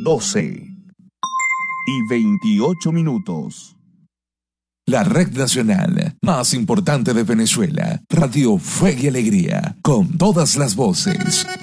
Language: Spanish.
12:28. La red nacional más importante de Venezuela, Radio Fe y Alegría, con todas las voces.